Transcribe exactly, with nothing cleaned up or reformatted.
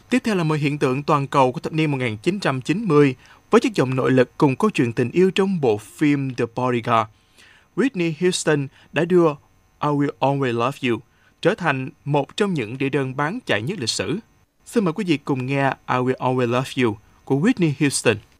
Tiếp theo là một hiện tượng toàn cầu của thập niên một nghìn chín trăm chín mươi với chất giọng nội lực cùng câu chuyện tình yêu trong bộ phim The Bodyguard. Whitney Houston đã đưa I Will Always Love You trở thành một trong những đĩa đơn bán chạy nhất lịch sử. Xin mời quý vị cùng nghe I Will Always Love You của Whitney Houston.